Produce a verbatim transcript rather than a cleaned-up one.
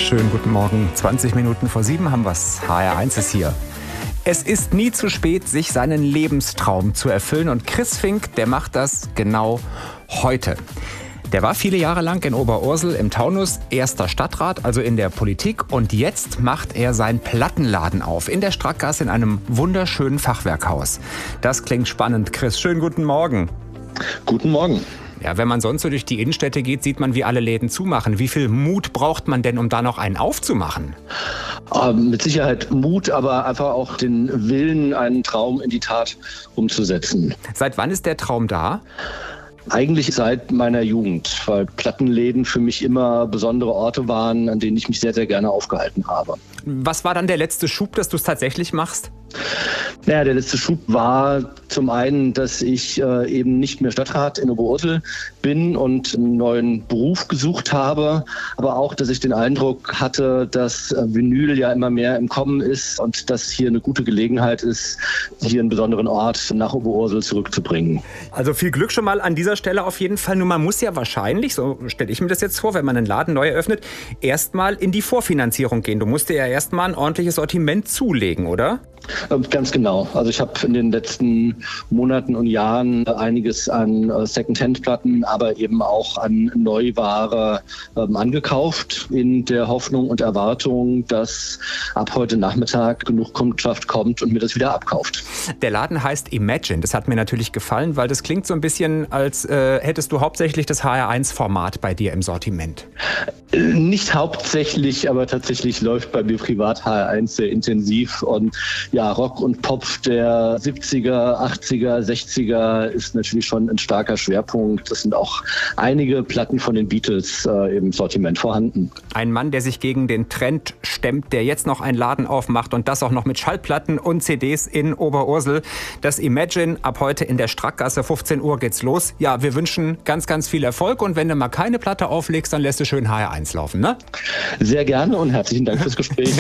Schönen guten Morgen. zwanzig Minuten vor sieben haben wir's. H R eins ist hier. Es ist nie zu spät, sich seinen Lebenstraum zu erfüllen. Und Chris Fink, der macht das genau heute. Der war viele Jahre lang in Oberursel im Taunus erster Stadtrat, also in der Politik. Und jetzt macht er seinen Plattenladen auf in der Strackgasse in einem wunderschönen Fachwerkhaus. Das klingt spannend. Chris, schönen guten Morgen. Guten Morgen. Ja, wenn man sonst so durch die Innenstädte geht, sieht man, wie alle Läden zumachen. Wie viel Mut braucht man denn, um da noch einen aufzumachen? Ähm, mit Sicherheit Mut, aber einfach auch den Willen, einen Traum in die Tat umzusetzen. Seit wann ist der Traum da? Eigentlich seit meiner Jugend, weil Plattenläden für mich immer besondere Orte waren, an denen ich mich sehr, sehr gerne aufgehalten habe. Was war dann der letzte Schub, dass du es tatsächlich machst? Naja, der letzte Schub war zum einen, dass ich äh, eben nicht mehr Stadtrat in Oberursel bin und einen neuen Beruf gesucht habe, aber auch, dass ich den Eindruck hatte, dass äh, Vinyl ja immer mehr im Kommen ist und dass hier eine gute Gelegenheit ist, hier einen besonderen Ort nach Oberursel zurückzubringen. Also viel Glück schon mal an dieser Stelle auf jeden Fall. Nur man muss ja wahrscheinlich, so stelle ich mir das jetzt vor, wenn man einen Laden neu eröffnet, erstmal in die Vorfinanzierung gehen. Du musst dir ja erstmal ein ordentliches Sortiment zulegen, oder? Ganz genau. Also ich habe in den letzten Monaten und Jahren einiges an Second-Hand-Platten, aber eben auch an Neuware ähm, angekauft, in der Hoffnung und Erwartung, dass ab heute Nachmittag genug Kundschaft kommt und mir das wieder abkauft. Der Laden heißt Imagine. Das hat mir natürlich gefallen, weil das klingt so ein bisschen, als äh, hättest du hauptsächlich das H R eins Format bei dir im Sortiment. Äh, nicht hauptsächlich, aber tatsächlich läuft bei mir privat H R eins sehr intensiv und ja, Rock und Pop der siebziger, achtziger, sechziger ist natürlich schon ein starker Schwerpunkt. Es sind auch einige Platten von den Beatles äh, im Sortiment vorhanden. Ein Mann, der sich gegen den Trend stemmt, der jetzt noch einen Laden aufmacht und das auch noch mit Schallplatten und C Ds in Oberursel. Das Imagine ab heute in der Strackgasse, fünfzehn Uhr geht's los. Ja, wir wünschen ganz, ganz viel Erfolg und wenn du mal keine Platte auflegst, dann lässt du schön H R eins laufen, ne? Sehr gerne und herzlichen Dank fürs Gespräch.